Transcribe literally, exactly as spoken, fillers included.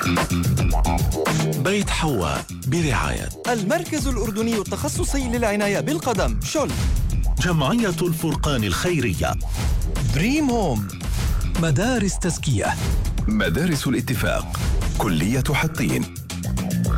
بيت حواء برعاية المركز الأردني التخصصي للعناية بالقدم شل، جمعية الفرقان الخيرية، دريم هوم، مدارس تزكية، مدارس الاتفاق، كلية حطين.